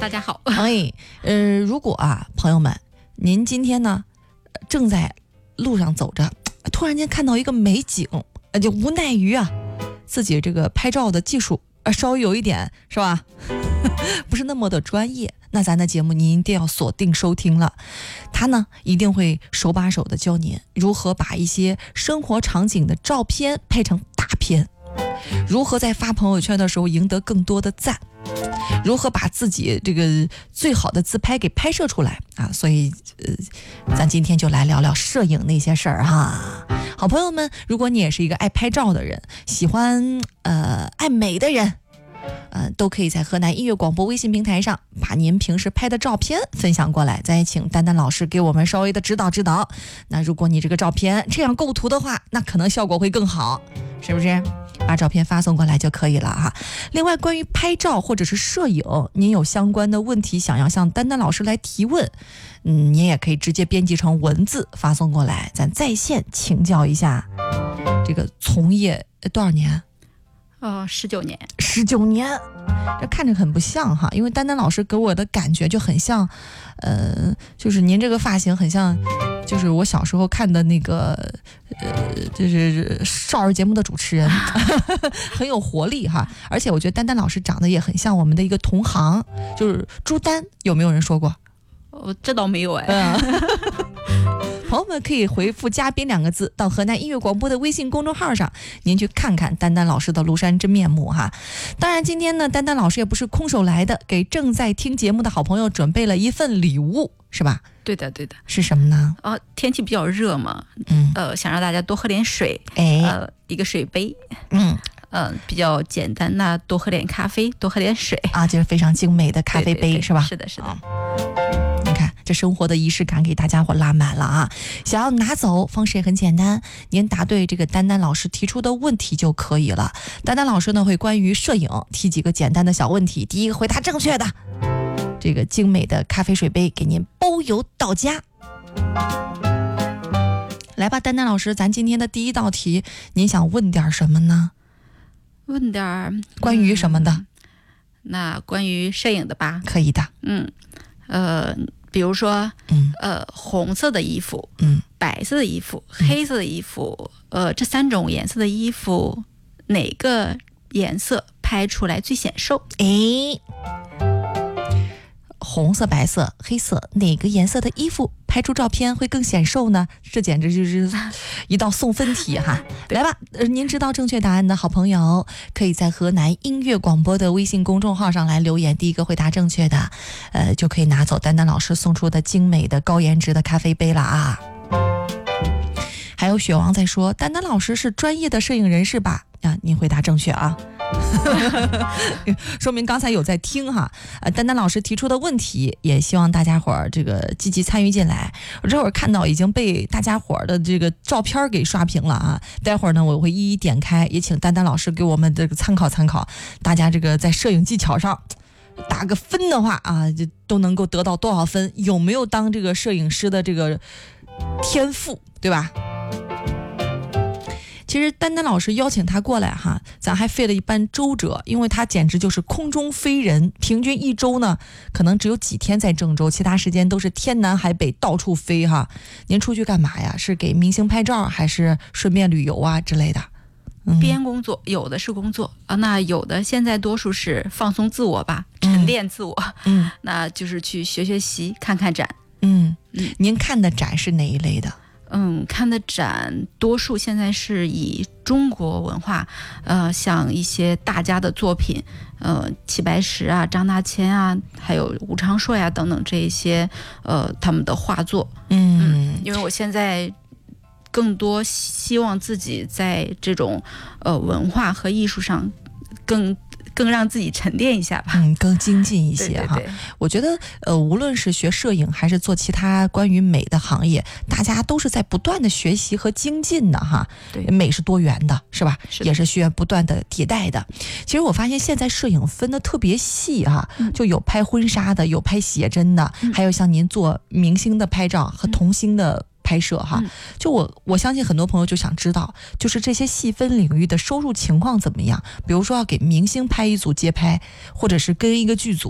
大家好。 如果朋友们，您今天呢正在路上走着，突然间看到一个美景，就无奈于自己这个拍照的技术稍微有一点是吧不是那么的专业，那咱的节目您一定要锁定收听了。他呢一定会手把手的教您如何把一些生活场景的照片拍成大片，如何在发朋友圈的时候赢得更多的赞，如何把自己这个最好的自拍给拍摄出来所以咱今天就来聊聊摄影那些事儿哈。好朋友们，如果你也是一个爱拍照的人，喜欢爱美的人，都可以在河南音乐广播微信平台上把您平时拍的照片分享过来，再请丹丹老师给我们稍微的指导指导。那如果你这个照片这样构图的话，那可能效果会更好，是不是？把照片发送过来就可以了哈。另外，关于拍照或者是摄影，您有相关的问题想要向丹丹老师来提问，您也可以直接编辑成文字发送过来，咱在线请教一下。这个从业多少年 ？19年。 19年，这看着很不像哈，因为丹丹老师给我的感觉就很像，就是您这个发型很像，就是我小时候看的那个，就是少儿节目的主持人，很有活力哈。而且我觉得丹丹老师长得也很像我们的一个同行，就是朱丹，有没有人说过？ 这倒没有朋友们可以回复嘉宾2个字到河南音乐广播的微信公众号上，您去看看丹丹老师的庐山真面目哈。当然今天呢，丹丹老师也不是空手来的，给正在听节目的好朋友准备了一份礼物，是吧？ 对的。 是什么呢？ 天气比较热嘛，想让大家多喝点水，一个水杯，比较简单，那多喝点咖啡，多喝点水就是非常精美的咖啡杯， 对， 是吧？ 是的。 你看这生活的仪式感给大家伙拉满了想要拿走方式也很简单，您答对这个丹丹老师提出的问题就可以了。丹丹老师呢会关于摄影提几个简单的小问题，第一个回答正确的，这个精美的咖啡水杯给您包邮到家。来吧，丹丹老师，咱今天的第一道题，您想问点什么呢？ 问点关于什么的？ 那关于摄影的吧。 可以的。 比如说红色的衣服，白色的衣服，黑色的衣服，这3种颜色的衣服，哪个颜色拍出来最显瘦？ 红色、白色、黑色，哪个颜色的衣服拍出照片会更显瘦呢？这简直就是一道送分题哈！来吧，您知道正确答案的好朋友，可以在河南音乐广播的微信公众号上来留言，第一个回答正确的，就可以拿走丹丹老师送出的精美的高颜值的咖啡杯了还有雪王在说，丹丹老师是专业的摄影人士吧？您回答正确说明刚才有在听哈。丹丹老师提出的问题，也希望大家伙儿这个积极参与进来。我这会儿看到已经被大家伙儿的这个照片给刷屏了待会儿呢我会一一点开，也请丹丹老师给我们这个参考参考，大家这个在摄影技巧上打个分的话就都能够得到多少分，有没有当这个摄影师的这个天赋，对吧？其实丹丹老师邀请他过来咱还费了一番周折，因为他简直就是空中飞人，平均一周呢可能只有几天在郑州，其他时间都是天南海北到处飞您出去干嘛呀？是给明星拍照，还是顺便旅游之类的？ 边工作，有的是工作那有的现在多数是放松自我吧，沉淀自我，那就是去学习，看看展。 您看的展是哪一类的？ 看的展多数现在是以中国文化，像一些大家的作品，齐白石张大千还有吴昌硕等等这一些，他们的画作。因为我现在更多希望自己在这种文化和艺术上更让自己沉淀一下吧， 更精进一些对。 我觉得无论是学摄影还是做其他关于美的行业，大家都是在不断的学习和精进的对， 美是多元的，是吧？ 是的， 也是需要不断的迭代的。其实我发现现在摄影分的特别细就有拍婚纱的，有拍写真的，还有像您做明星的拍照和童星的拍摄就我相信很多朋友就想知道，就是这些细分领域的收入情况怎么样？比如说要给明星拍一组街拍，或者是跟一个剧组